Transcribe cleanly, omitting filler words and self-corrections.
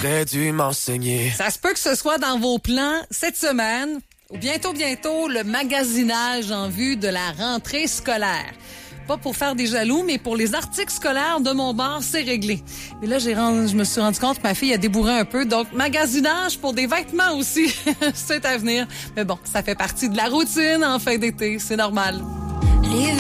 T'aurais dû m'enseigner. Ça se peut que ce soit dans vos plans cette semaine ou bientôt, le magasinage en vue de la rentrée scolaire. Pas pour faire des jaloux, mais pour les articles scolaires de mon bar, c'est réglé. Et là, je me suis rendu compte que ma fille a débourré un peu. Donc, magasinage pour des vêtements aussi, c'est à venir. Mais bon, ça fait partie de la routine en fin d'été, c'est normal.